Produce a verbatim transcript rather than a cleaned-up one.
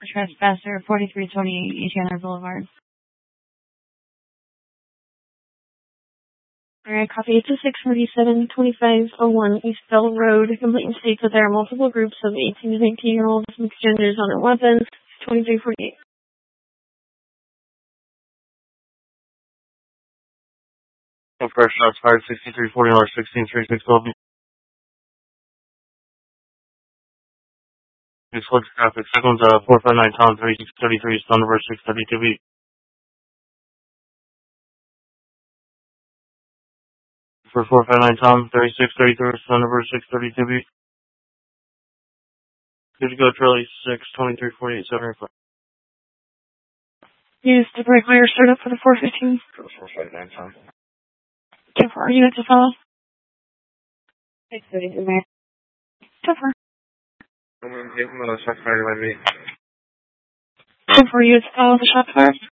Trespasser, forty-three twenty-eight East Chandler Boulevard. Alright, copy. It's a six forty-seven twenty-five oh one East Bell Road. Complaint states that there are multiple groups of eighteen to nineteen year olds mixed genders on their weapons. twenty-three forty-eight. First shots fired, sixty-three forty, or sixteen three six twelve. Next flex traffic. Second one's uh, four five nine Tom, thirty-six thirty-three, Thunderbird six thirty-two B. For four five nine Tom, thirty-six thirty-three, Thunderbird six thirty-two B. Good to go, Charlie six twenty-three forty-eight, seven five. Use the brake wire start up for the four fifteen. For four five nine Tom. ten four units to follow. six thirty-two man. ten four. I'm going to give him a shot fired by me. ten four units to follow the shot fired.